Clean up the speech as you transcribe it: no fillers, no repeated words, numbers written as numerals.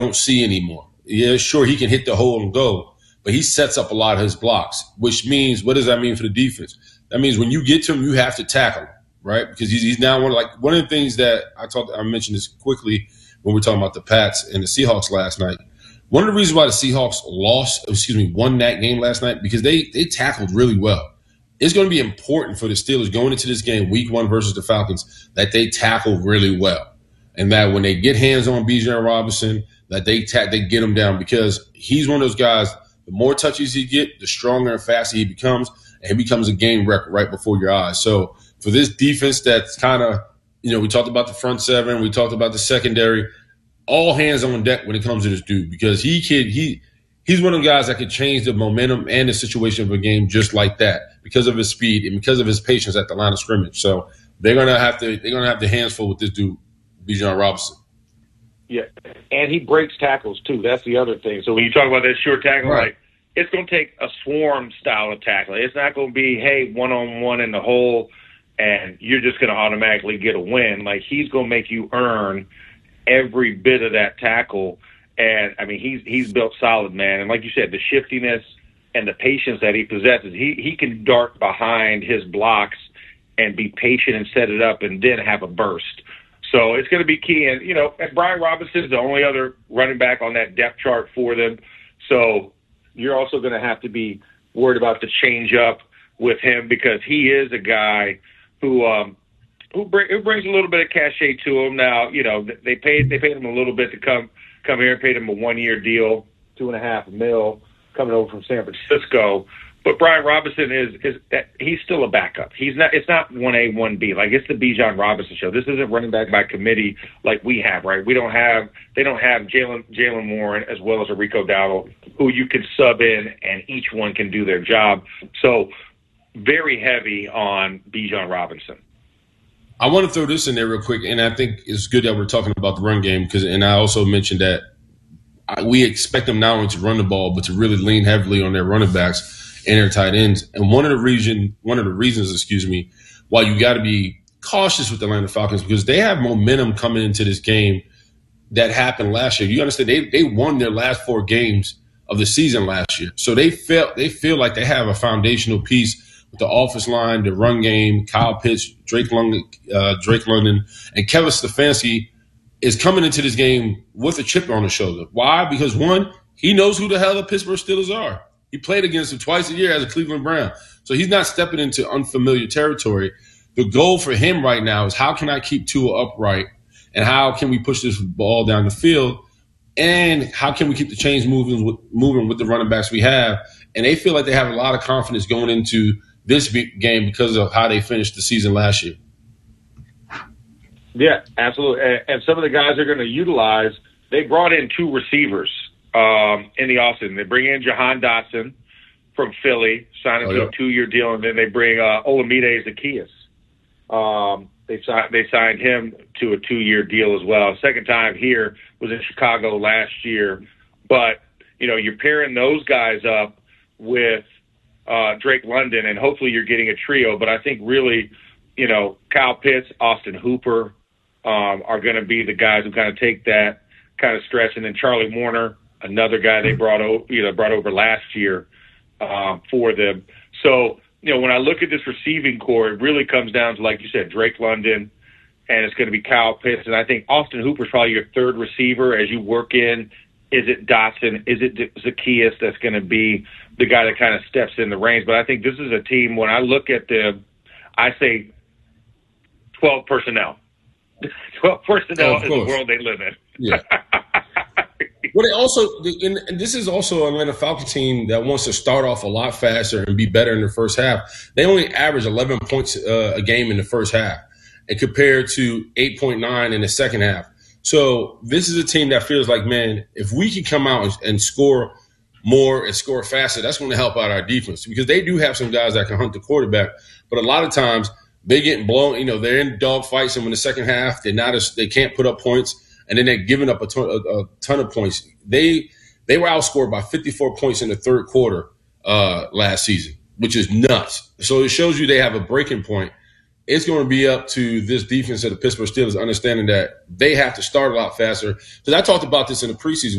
don't see anymore. Yeah, sure, he can hit the hole and go, but he sets up a lot of his blocks, which means, what does that mean for the defense? That means when you get to him, you have to tackle him, right? Because he's now one of the things that I mentioned this quickly when we were talking about the Pats and the Seahawks last night. One of the reasons why the Seahawks won that game last night, because they tackled really well. It's going to be important for the Steelers going into this game, week 1 versus the Falcons, that they tackle really well. And that when they get hands on Bijan Robinson, that they get him down, because he's one of those guys, the more touches he get, the stronger and faster he becomes, and he becomes a game wrecker right before your eyes. So for this defense that's kind of, we talked about the front seven, we talked about the secondary, all hands on deck when it comes to this dude, because he's one of the guys that could change the momentum and the situation of a game just like that, because of his speed and because of his patience at the line of scrimmage. So they're gonna have the hands full with this dude, Bijan Robinson. Yeah, and he breaks tackles too. That's the other thing. So when you talk about that short tackle, right, it's going to take a swarm style of tackling. It's not going to be, hey, one-on-one in the hole, and you're just going to automatically get a win. Like, he's going to make you earn every bit of that tackle. And, I mean, he's built solid, man. And like you said, the shiftiness and the patience that he possesses, he can dart behind his blocks and be patient and set it up and then have a burst. So it's going to be key. And, and Brian Robinson is the only other running back on that depth chart for them. So you're also going to have to be worried about the change up with him, because he is a guy who brings a little bit of cachet to him. Now, they paid him a little bit to come here, paid him a 1-year deal, $2.5 million coming over from San Francisco. But Brian Robinson he's still a backup. It's not 1A, 1B. Like, it's the Bijan Robinson show. This isn't running back by committee like we have, right? They don't have Jalen Warren as well as a Rico Dowdle, who you can sub in and each one can do their job. So very heavy on Bijan Robinson. I want to throw this in there real quick, and I think it's good that we're talking about the run game, and I also mentioned that we expect them not only to run the ball, but to really lean heavily on their running backs and their tight ends. And one of the reasons, why you got to be cautious with the Atlanta Falcons, because they have momentum coming into this game that happened last year. You understand, they won their last 4 games of the season last year. So they feel like they have a foundational piece with the offensive line, the run game, Kyle Pitts, Drake London, and Kevin Stefanski is coming into this game with a chip on his shoulder. Why? Because, one, he knows who the hell the Pittsburgh Steelers are. He played against them twice a year as a Cleveland Brown. So he's not stepping into unfamiliar territory. The goal for him right now is, how can I keep Tua upright, and how can we push this ball down the field, and how can we keep the chains moving with the running backs we have? And they feel like they have a lot of confidence going into this game because of how they finished the season last year. Yeah, absolutely. And some of the guys they're going to utilize, they brought in 2 receivers in the offseason. They bring in Jahan Dotson from Philly, sign him to a 2-year deal, and then they bring Olamide Zaccheaus. They signed him to a 2-year deal as well. Second time here was in Chicago last year. But, you're pairing those guys up with Drake London, and hopefully you're getting a trio. But I think really, Kyle Pitts, Austin Hooper are going to be the guys who kind of take that kind of stretch. And then Charlie Warner, another guy they brought over last year for them. So, when I look at this receiving core, it really comes down to, like you said, Drake London, and it's going to be Kyle Pitts. And I think Austin Hooper's probably your third receiver as you work in. Is it Dotson? Is it Zaccheaus that's going to be the guy that kind of steps in the reins? But I think this is a team, when I look at them, I say 12 personnel. 12 personnel is the world they live in. Yeah. Well, and this is also an Atlanta Falcons team that wants to start off a lot faster and be better in the first half. They only average 11 points a game in the first half, and compared to 8.9 in the second half. So this is a team that feels like, man, if we can come out and score more and score faster, that's going to help out our defense, because they do have some guys that can hunt the quarterback. But a lot of times they get blown. They're in dog fights, and in the second half they can't put up points. And then they're giving up a ton of points. They were outscored by 54 points in the third quarter last season, which is nuts. So it shows you they have a breaking point. it's going to be up to this defense of the Pittsburgh Steelers understanding that they have to start a lot faster. Because I talked about this in the preseason